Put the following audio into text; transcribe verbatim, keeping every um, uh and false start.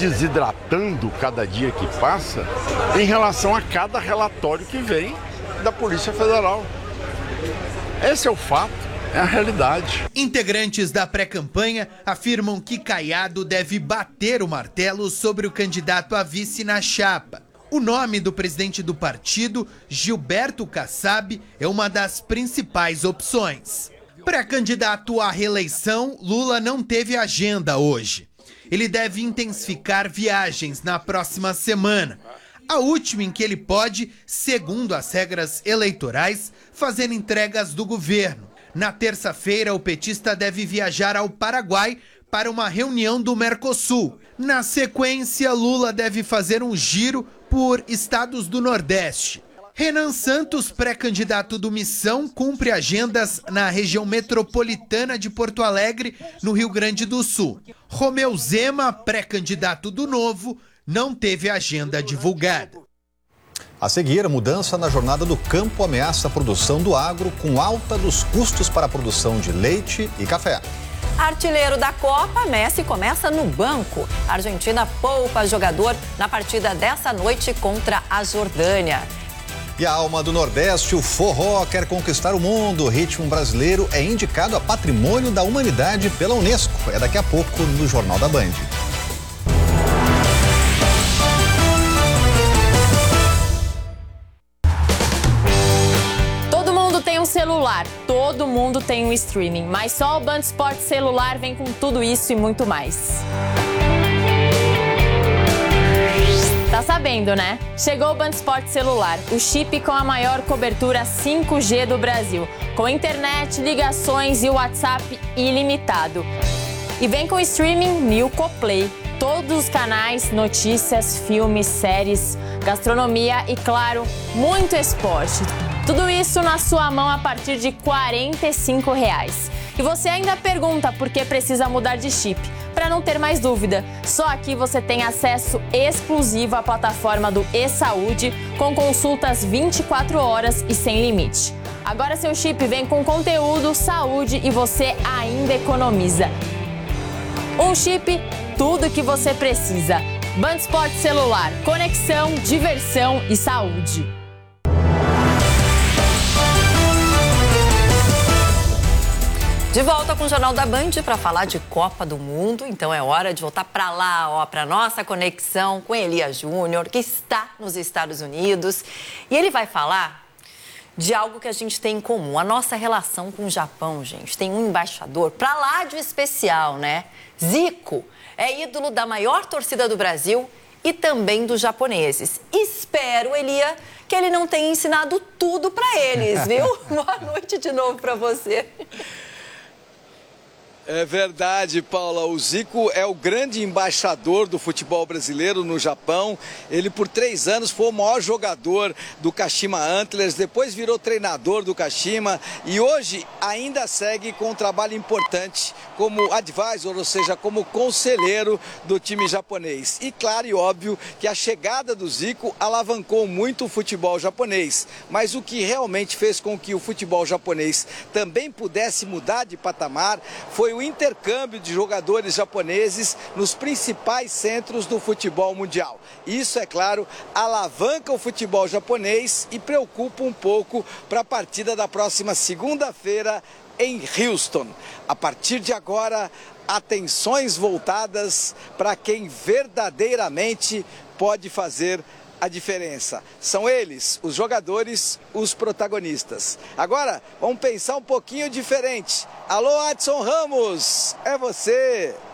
desidratando cada dia que passa em relação a cada relatório que vem da Polícia Federal. Esse é o fato, é a realidade. Integrantes da pré-campanha afirmam que Caiado deve bater o martelo sobre o candidato a vice na chapa. O nome do presidente do partido, Gilberto Kassab, é uma das principais opções. Pré-candidato à reeleição, Lula não teve agenda hoje. Ele deve intensificar viagens na próxima semana. A última em que ele pode, segundo as regras eleitorais, fazer entregas do governo. Na terça-feira, o petista deve viajar ao Paraguai para uma reunião do Mercosul. Na sequência, Lula deve fazer um giro por estados do Nordeste. Renan Santos, pré-candidato do Missão, cumpre agendas na região metropolitana de Porto Alegre, no Rio Grande do Sul. Romeu Zema, pré-candidato do Novo, não teve agenda divulgada. A seguir, a mudança na jornada do campo ameaça a produção do agro com alta dos custos para a produção de leite e café. Artilheiro da Copa, Messi começa no banco. A Argentina poupa jogador na partida dessa noite contra a Jordânia. E a alma do Nordeste, o forró, quer conquistar o mundo. O ritmo brasileiro é indicado a Patrimônio da Humanidade pela Unesco. É daqui a pouco no Jornal da Band. Celular, todo mundo tem um streaming, mas só o Band Esportes Celular vem com tudo isso e muito mais. Tá sabendo, né? Chegou o Band Esportes Celular, o chip com a maior cobertura cinco G do Brasil, com internet, ligações e WhatsApp ilimitado. E vem com streaming Milko Play, todos os canais, notícias, filmes, séries, gastronomia e, claro, muito esporte. Tudo isso na sua mão a partir de quarenta e cinco reais. E você ainda pergunta por que precisa mudar de chip. Para não ter mais dúvida, só aqui você tem acesso exclusivo à plataforma do e-Saúde, com consultas vinte e quatro horas e sem limite. Agora seu chip vem com conteúdo, saúde e você ainda economiza. Um chip, tudo que você precisa. Band Esportes Celular, conexão, diversão e saúde. De volta com o Jornal da Band para falar de Copa do Mundo. Então é hora de voltar para lá, ó, para nossa conexão com Elias Júnior, que está nos Estados Unidos. E ele vai falar de algo que a gente tem em comum, a nossa relação com o Japão, gente. Tem um embaixador para lá de especial, né? Zico é ídolo da maior torcida do Brasil e também dos japoneses. Espero, Elia, que ele não tenha ensinado tudo para eles, viu? Boa noite de novo para você. É verdade, Paula. O Zico é o grande embaixador do futebol brasileiro no Japão. Ele, por três anos, foi o maior jogador do Kashima Antlers, depois virou treinador do Kashima e hoje ainda segue com um trabalho importante como advisor, ou seja, como conselheiro do time japonês. E claro e óbvio que a chegada do Zico alavancou muito o futebol japonês. Mas o que realmente fez com que o futebol japonês também pudesse mudar de patamar foi o intercâmbio de jogadores japoneses nos principais centros do futebol mundial. Isso, é claro, alavanca o futebol japonês e preocupa um pouco para a partida da próxima segunda-feira em Houston. A partir de agora, atenções voltadas para quem verdadeiramente pode fazer a diferença. São eles, os jogadores, os protagonistas. Agora, vamos pensar um pouquinho diferente. Alô, Adson Ramos, é você!